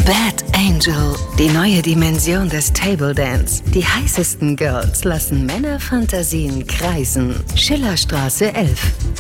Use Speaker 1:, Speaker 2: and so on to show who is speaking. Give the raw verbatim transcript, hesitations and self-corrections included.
Speaker 1: Bad Angel, die neue Dimension des Table Dance. Die heißesten Girls lassen Männerfantasien kreisen. Schillerstraße elf.